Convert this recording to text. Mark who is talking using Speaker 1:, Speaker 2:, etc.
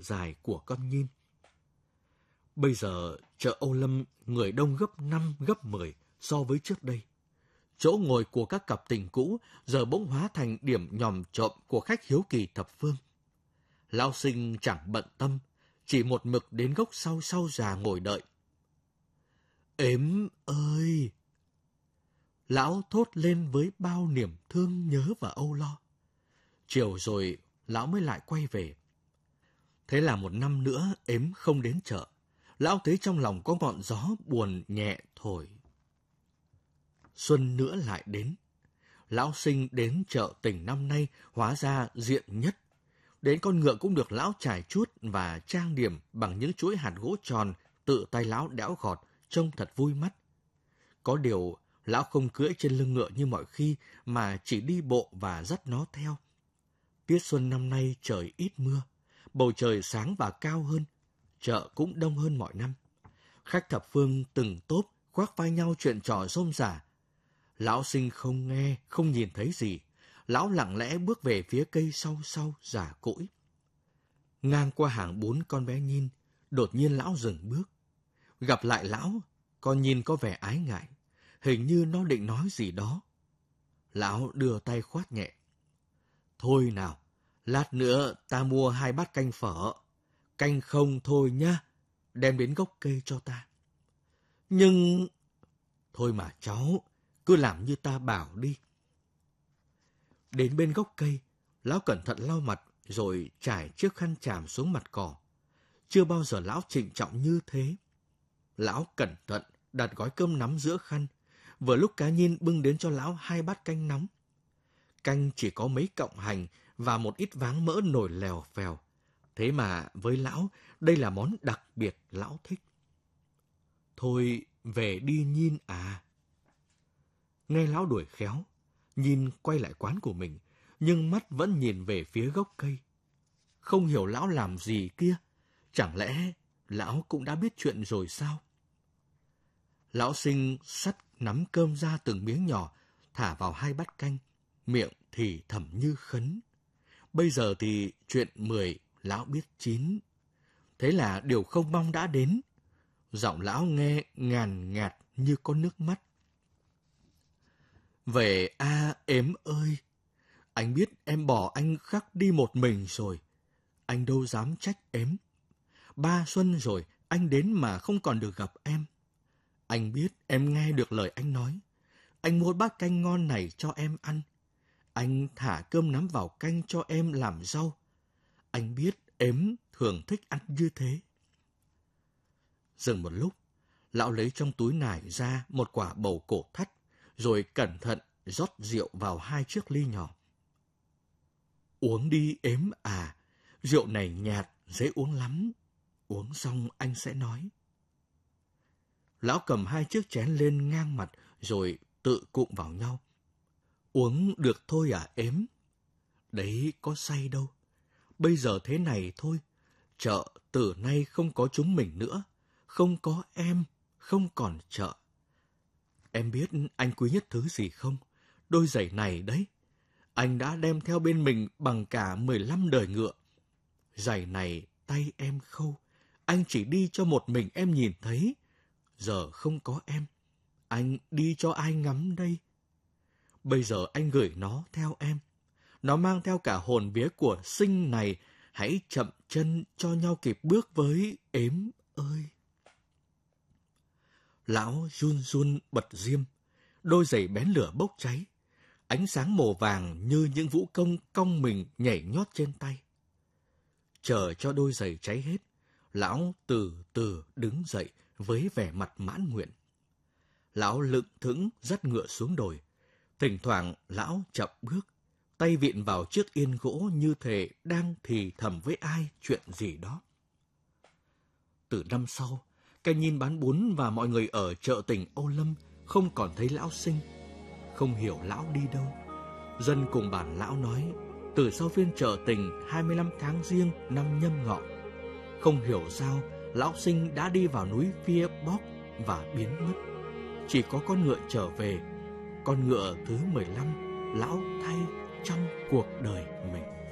Speaker 1: dài của con Nhìn. Bây giờ chợ Âu Lâm người đông gấp 5, gấp 10 so với trước đây. Chỗ ngồi của các cặp tình cũ giờ bỗng hóa thành điểm nhòm trộm của khách hiếu kỳ thập phương. Lão Sinh chẳng bận tâm, chỉ một mực đến gốc sau già ngồi đợi. Ếm ơi! Lão thốt lên với bao niềm thương nhớ và âu lo. Chiều rồi, lão mới lại quay về. Thế là một năm nữa Ếm không đến chợ. Lão thấy trong lòng có ngọn gió buồn nhẹ thổi. Xuân nữa lại đến. Lão Sinh đến chợ tỉnh năm nay hóa ra diện nhất. Đến con ngựa cũng được lão trải chuốt và trang điểm bằng những chuỗi hạt gỗ tròn tự tay lão đẽo gọt, trông thật vui mắt. Có điều, lão không cưỡi trên lưng ngựa như mọi khi mà chỉ đi bộ và dắt nó theo. Tiết xuân năm nay trời ít mưa, bầu trời sáng và cao hơn, chợ cũng đông hơn mọi năm. Khách thập phương từng tốp khoác vai nhau chuyện trò rôm rả. Lão Sinh không nghe, không nhìn thấy gì. Lão lặng lẽ bước về phía cây sau già cỗi. Ngang qua hàng 4 con bé Nhìn, đột nhiên lão dừng bước. Gặp lại lão, con Nhìn có vẻ ái ngại, hình như nó định nói gì đó. Lão đưa tay khoát nhẹ. Thôi nào, lát nữa ta mua 2 bát canh phở. Canh không thôi nhá, đem đến gốc cây cho ta. Nhưng... Thôi mà cháu, cứ làm như ta bảo đi. Đến bên gốc cây, lão cẩn thận lau mặt rồi trải chiếc khăn tràm xuống mặt cỏ. Chưa bao giờ lão trịnh trọng như thế. Lão cẩn thận đặt gói cơm nắm giữa khăn. Vừa lúc cá Nhìn bưng đến cho lão 2 bát canh nóng. Canh chỉ có mấy cọng hành và một ít váng mỡ nổi lèo phèo. Thế mà với lão, đây là món đặc biệt lão thích. Thôi, về đi Nhìn à. Nghe lão đuổi khéo, Nhìn quay lại quán của mình, nhưng mắt vẫn nhìn về phía gốc cây. Không hiểu lão làm gì kia, chẳng lẽ lão cũng đã biết chuyện rồi sao? Lão Sinh xắt nắm cơm ra từng miếng nhỏ, thả vào 2 bát canh, miệng thì thầm như khấn. Bây giờ thì chuyện 10 lão biết 9. Thế là điều không mong đã đến. Giọng lão nghe ngàn ngạt như có nước mắt. Về Ếm ơi, anh biết em bỏ anh khắc đi một mình rồi. Anh đâu dám trách Ếm. 3 xuân rồi anh đến mà không còn được gặp em. Anh biết em nghe được lời anh nói. Anh mua bát canh ngon này cho em ăn. Anh thả cơm nắm vào canh cho em làm rau. Anh biết Ếm thường thích ăn như thế. Dừng một lúc, lão lấy trong túi nải ra một quả bầu cổ thắt, rồi cẩn thận rót rượu vào 2 chiếc ly nhỏ. Uống đi Ếm à, rượu này nhạt, dễ uống lắm. Uống xong anh sẽ nói. Lão cầm 2 chiếc chén lên ngang mặt, rồi tự cụm vào nhau. Uống được thôi à Ếm? Đấy có say đâu. Bây giờ thế này thôi, chợ từ nay không có chúng mình nữa. Không có em, không còn chợ. Em biết anh quý nhất thứ gì không? Đôi giày này đấy. Anh đã đem theo bên mình bằng cả 15 đời ngựa. Giày này tay em khâu. Anh chỉ đi cho một mình em nhìn thấy. Giờ không có em. Anh đi cho ai ngắm đây? Bây giờ anh gửi nó theo em. Nó mang theo cả hồn vía của Sinh này. Hãy chậm chân cho nhau kịp bước với Ếm ơi. Lão run run bật diêm. Đôi giày bén lửa bốc cháy. Ánh sáng màu vàng như những vũ công cong mình nhảy nhót trên tay. Chờ cho đôi giày cháy hết, lão từ từ đứng dậy với vẻ mặt mãn nguyện. Lão lững thững dắt ngựa xuống đồi. Thỉnh thoảng lão chậm bước, tay vịn vào chiếc yên gỗ như thể đang thì thầm với ai chuyện gì đó. Từ năm sau, cái Nhìn bán bún và mọi người ở chợ tỉnh Âu Lâm không còn thấy lão Sinh. Không hiểu lão đi đâu. Dân cùng bản lão nói, từ sau phiên chợ tình 25 tháng Giêng năm Nhâm Ngọ, không hiểu sao lão Sinh đã đi vào núi phía Bóc và biến mất. Chỉ có con ngựa trở về, con ngựa thứ 15 lão thay trong cuộc đời mình.